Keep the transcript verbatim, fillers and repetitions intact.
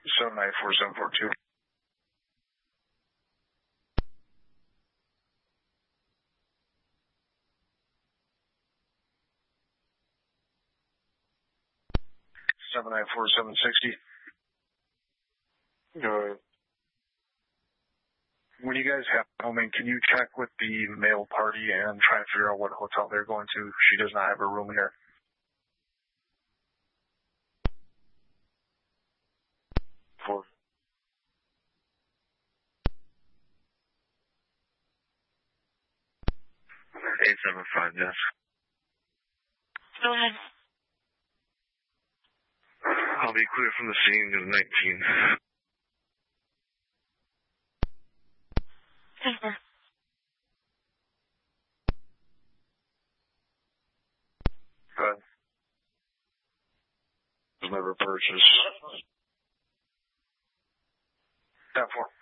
seven nine four seven four two. seven nine four seven sixty. Uh, when you guys have homing, can you check with the male party and try and figure out what hotel they're going to? She does not have a room here. Four. eight seven five, yes. Go ahead. I'll be clear from the scene to nineteen. Paper. Good. Was never purchased. ten four.